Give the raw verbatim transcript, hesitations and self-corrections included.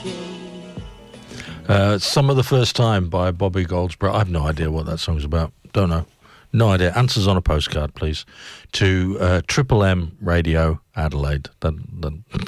Uh, Some of the First Time by Bobby Goldsboro. I have no idea what that song's about. Don't know. No idea. Answers on a postcard, please. To uh, Triple M Radio Adelaide. That, that,